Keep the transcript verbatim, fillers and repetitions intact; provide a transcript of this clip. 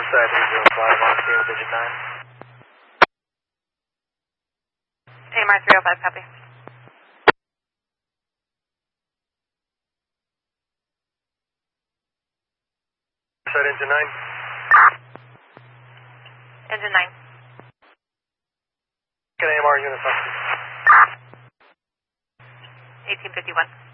Side three zero five on scene with digit nine. A M R three oh five, copy. Side engine nine. Engine nine. Can A M R unit function? eighteen fifty-one.